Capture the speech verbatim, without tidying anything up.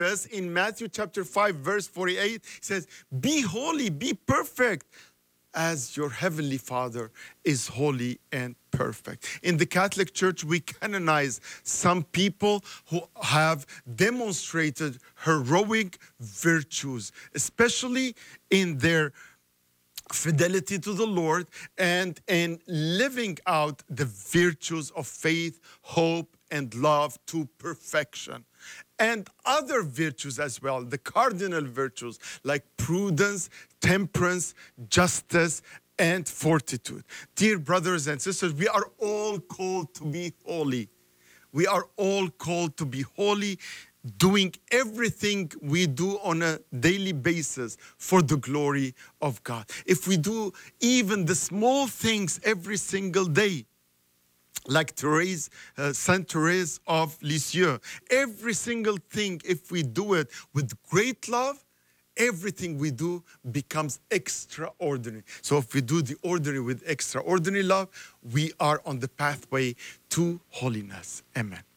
us in Matthew chapter five, verse forty-eight, it says, be holy, be perfect, as your heavenly Father is holy and perfect. In the Catholic Church, we canonize some people who have demonstrated heroic virtues, especially in their fidelity to the Lord and in living out the virtues of faith, hope, and love to perfection. And other virtues as well, the cardinal virtues like prudence, temperance, justice, and fortitude. Dear brothers and sisters, we are all called to be holy. We are all called to be holy, doing everything we do on a daily basis for the glory of God. If we do even the small things every single day, like Therese, uh, Saint Therese of Lisieux, every single thing, if we do it with great love, everything we do becomes extraordinary. So if we do the ordinary with extraordinary love, we are on the pathway to holiness. Amen.